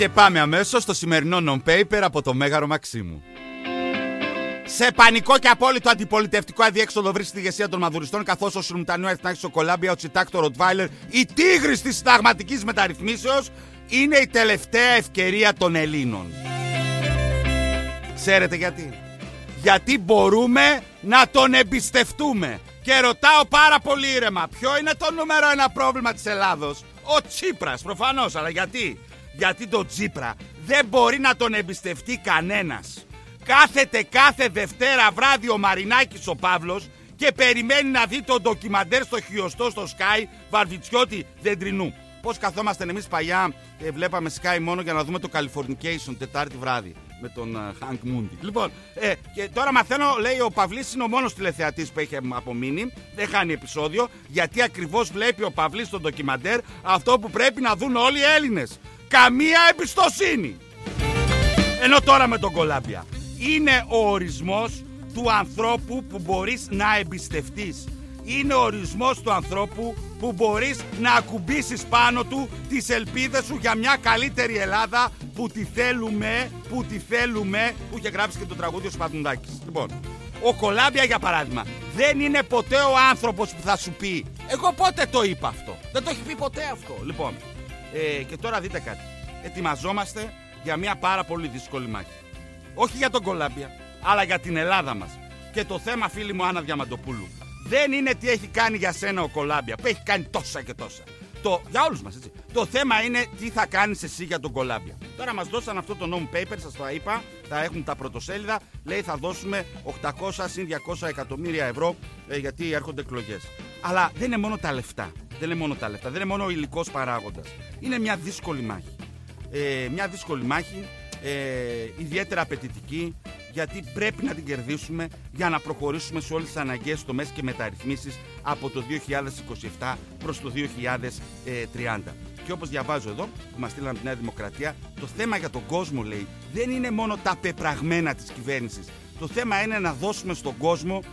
Και πάμε αμέσως στο σημερινό non-paper από το Μέγαρο Μαξίμου. Σε πανικό και απόλυτο αντιπολιτευτικό αδιέξοδο βρίσκεται η ηγεσία των μαδουριστών, καθώς ο Σιρουμτανιού Αριθνάκης ο Κολάμπια, ο Τσιτάκ το Ροτβάιλερ, η τίγρης της συνταγματικής μεταρρυθμίσεως, είναι η τελευταία ευκαιρία των Ελλήνων. Ξέρετε γιατί? Γιατί μπορούμε να τον εμπιστευτούμε. Και ρωτάω πάρα πολύ ήρεμα, ποιο είναι το νούμερο ένα πρόβλημα της Ελλάδος? Ο Τσίπρας, προφανώς. Αλλά γιατί? Γιατί τον Τσίπρα δεν μπορεί να τον εμπιστευτεί κανένας. Κάθεται κάθε Δευτέρα βράδυ ο Μαρινάκης ο Παύλος και περιμένει να δει το ντοκιμαντέρ στο χιωστό στο Sky Βαρβιτσιώτη Δεντρινού. Πώς καθόμαστε εμείς παλιά και βλέπαμε Sky μόνο για να δούμε το Californication Τετάρτη βράδυ με τον Hank Moody. Λοιπόν, και τώρα μαθαίνω, λέει ο Παυλής είναι ο μόνος τηλεθεατής που έχει απομείνει, δεν χάνει επεισόδιο, γιατί ακριβώς βλέπει ο Παυλής στο ντοκιμαντέρ αυτό που πρέπει να δουν όλοι οι Έλληνες. Καμία εμπιστοσύνη. Ενώ τώρα με τον Κολάμπια είναι ο ορισμός του ανθρώπου που μπορείς να εμπιστευτείς. Είναι ο ορισμός του ανθρώπου που μπορείς να ακουμπήσεις πάνω του τις ελπίδες σου για μια καλύτερη Ελλάδα που τη θέλουμε, που είχε γράψει και το τραγούδι ο Σπαθουνδάκης. Λοιπόν, ο Κολάμπια για παράδειγμα δεν είναι ποτέ ο άνθρωπος που θα σου πει εγώ πότε το είπα αυτό. Δεν το έχει πει ποτέ αυτό. Λοιπόν, και τώρα δείτε κάτι. Ετοιμαζόμαστε για μια πάρα πολύ δύσκολη μάχη. Όχι για τον Κολάμπια, αλλά για την Ελλάδα μας. Και το θέμα, φίλη μου Άννα Διαμαντοπούλου, δεν είναι τι έχει κάνει για σένα ο Κολάμπια, που έχει κάνει τόσα και τόσα. Για όλους μας, έτσι. Το θέμα είναι τι θα κάνεις εσύ για τον Κολάμπια. Τώρα μας δώσαν αυτό το non-paper, σας το είπα, θα έχουν τα πρωτοσέλιδα. Λέει θα δώσουμε 800 συν 200 εκατομμύρια ευρώ γιατί έρχονται εκλογές. Αλλά δεν είναι μόνο τα λεφτά. Δεν είναι μόνο ο υλικός παράγοντας. Είναι μια δύσκολη μάχη. Μια δύσκολη μάχη, ιδιαίτερα απαιτητική, γιατί πρέπει να την κερδίσουμε για να προχωρήσουμε σε όλες τις αναγκαίες τομές και μεταρρυθμίσεις από το 2027 προς το 2030. Και όπως διαβάζω εδώ, που μας στείλαν από τη Νέα Δημοκρατία, το θέμα για τον κόσμο, λέει, δεν είναι μόνο τα πεπραγμένα της κυβέρνησης. Το θέμα είναι να δώσουμε στον κόσμο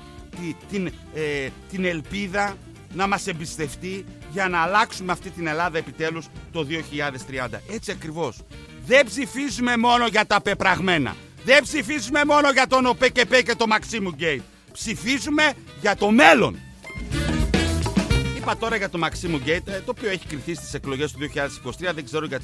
την ελπίδα να μας εμπιστευτεί για να αλλάξουμε αυτή την Ελλάδα επιτέλους το 2030. Έτσι ακριβώς. Δεν ψηφίζουμε μόνο για τα πεπραγμένα. Δεν ψηφίζουμε μόνο για τον ΟΠΕΚΕΠΕ και το Μαξίμου Γκέιτ. Ψηφίζουμε για το μέλλον. Είπα τώρα για το Μαξίμου Γκέιτ, το οποίο έχει κριθεί στις εκλογές του 2023. Δεν ξέρω γιατί